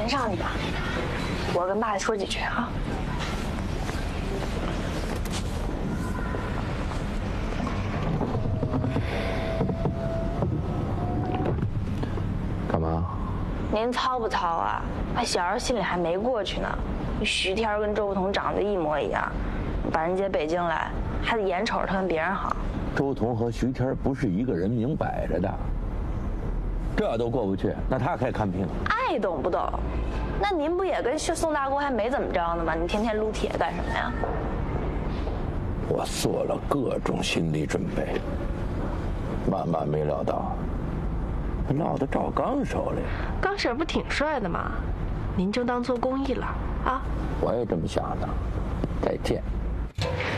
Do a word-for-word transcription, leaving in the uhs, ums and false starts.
先上去吧，我跟爸说几句啊。 干嘛？ 您糙不糙啊？那小孩心里还没过去呢。徐天跟周不同长得一模一样，把人接北京来，还得眼瞅着他跟别人好。 周彤和徐天不是一个人，明摆着的。这都过不去，那他该看病。 爱懂不懂？那您不也跟宋大姑还没怎么着呢吗？你天天撸铁干什么呀？ 我做了各种心理准备，万万没料到，落到赵刚手里。 刚婶不挺帅的吗？您就当做公益了啊！ 我也这么想的。再见。